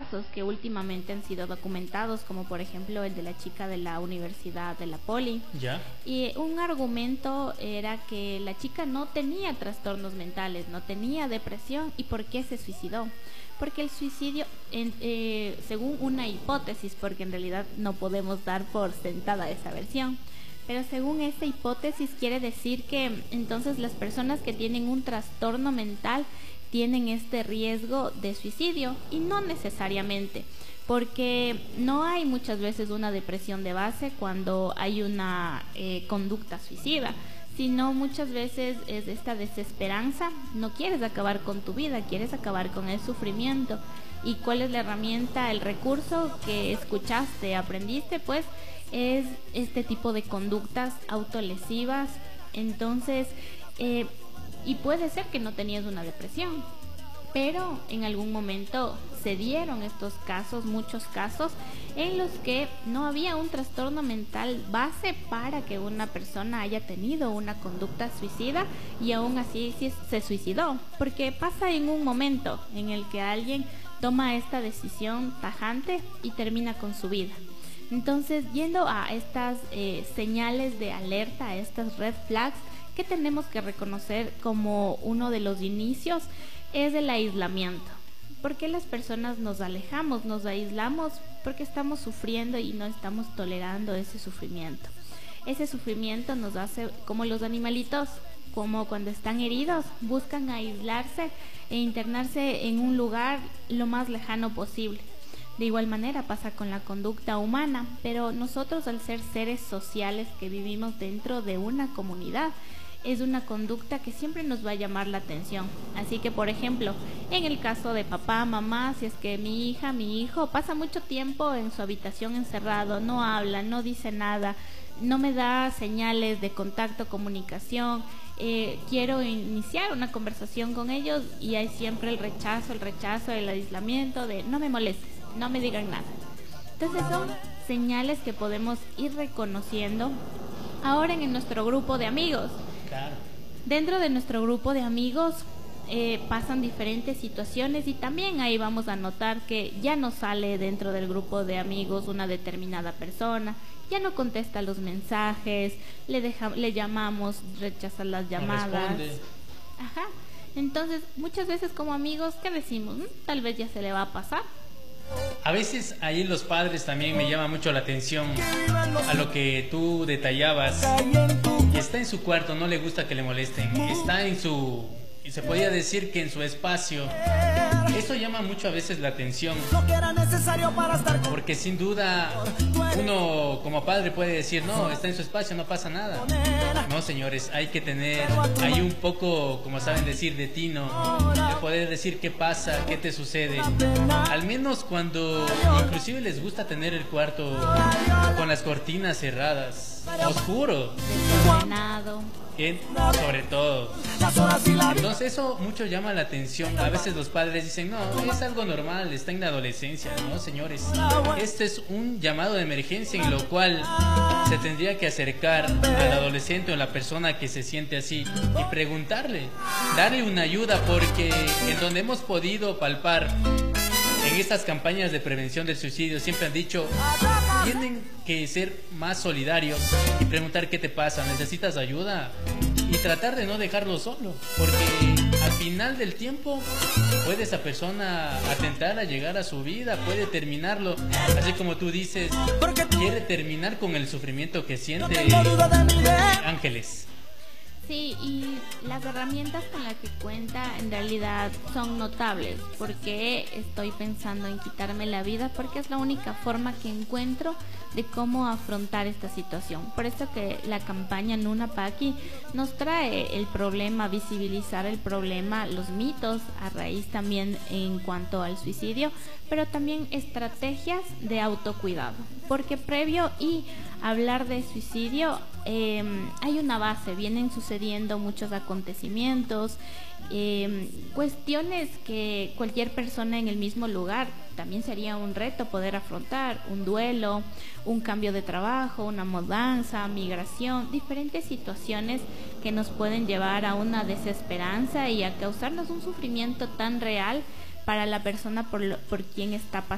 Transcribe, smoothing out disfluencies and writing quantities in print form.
casos que últimamente han sido documentados, como por ejemplo el de la chica de la Universidad de la Poli. ¿Ya? Y un argumento era que la chica no tenía trastornos mentales, no tenía depresión. ¿Y por qué se suicidó? Porque el suicidio, según una hipótesis, porque en realidad no podemos dar por sentada esa versión, pero según esta hipótesis quiere decir que entonces las personas que tienen un trastorno mental tienen este riesgo de suicidio, y no necesariamente, porque no hay muchas veces una depresión de base cuando hay una conducta suicida, sino muchas veces es esta desesperanza. No quieres acabar con tu vida, quieres acabar con el sufrimiento. ¿Y cuál es la herramienta, el recurso que escuchaste, aprendiste? Pues es este tipo de conductas autolesivas. Entonces, y puede ser que no tenías una depresión, pero en algún momento se dieron estos casos, muchos casos, en los que no había un trastorno mental base para que una persona haya tenido una conducta suicida, y aún así sí se suicidó, porque pasa en un momento en el que alguien toma esta decisión tajante y termina con su vida. Entonces, yendo a estas señales de alerta, a estas red flags que tenemos que reconocer como uno de los inicios, es el aislamiento. ¿Por qué las personas nos alejamos, nos aislamos? Porque estamos sufriendo y no estamos tolerando ese sufrimiento. Ese sufrimiento nos hace como los animalitos, como cuando están heridos, buscan aislarse e internarse en un lugar lo más lejano posible. De igual manera pasa con la conducta humana, pero nosotros, al ser seres sociales que vivimos dentro de una comunidad, es una conducta que siempre nos va a llamar la atención. Así que, por ejemplo, en el caso de papá, mamá, si es que mi hija, mi hijo pasa mucho tiempo en su habitación encerrado, no habla, no dice nada, no me da señales de contacto, comunicación, quiero iniciar una conversación con ellos y hay siempre el rechazo, el aislamiento de no me molestes, no me digan nada. Entonces son señales que podemos ir reconociendo ahora en nuestro grupo de amigos. Claro. Dentro de nuestro grupo de amigos pasan diferentes situaciones, y también ahí vamos a notar que ya no sale dentro del grupo de amigos una determinada persona, ya no contesta los mensajes, le llamamos, rechaza las llamadas. No responde. Ajá. Entonces, muchas veces como amigos, ¿qué decimos? Tal vez ya se le va a pasar. A veces ahí los padres también me llama mucho la atención a lo que tú detallabas. Está en su cuarto, no le gusta que le molesten. Está en su, y se podría decir que en su espacio. Eso llama mucho a veces la atención, porque sin duda uno como padre puede decir, no, está en su espacio, no pasa nada. No, señores, hay que tener ahí un poco, como saben decir, de tino, de poder decir qué pasa, qué te sucede. Al menos cuando inclusive les gusta tener el cuarto con las cortinas cerradas, oscuro, Desordenado. sobre todo. Entonces eso mucho llama la atención. A veces los padres dicen, no, es algo normal, está en la adolescencia. No, señores, este es un llamado de emergencia en lo cual se tendría que acercar al adolescente o a la persona que se siente así y preguntarle, darle una ayuda, porque en donde hemos podido palpar en estas campañas de prevención del suicidio siempre han dicho, tienen que ser más solidarios y preguntar qué te pasa, necesitas ayuda, y tratar de no dejarlo solo, porque al final del tiempo puede esa persona atentar a llegar a su vida, puede terminarlo, así como tú dices, quiere terminar con el sufrimiento que siente Ángeles. Sí, y las herramientas con las que cuenta en realidad son notables. Porque estoy pensando en quitarme la vida, porque es la única forma que encuentro de cómo afrontar esta situación. Por eso que la campaña Nuna Paqui nos trae el problema, visibilizar el problema, los mitos a raíz también en cuanto al suicidio, pero también estrategias de autocuidado. Porque previo y hablar de suicidio hay una base, vienen sucediendo muchos acontecimientos, cuestiones que cualquier persona en el mismo lugar también sería un reto poder afrontar, un duelo, un cambio de trabajo, una mudanza, migración, diferentes situaciones que nos pueden llevar a una desesperanza y a causarnos un sufrimiento tan real para la persona por quien está pasando.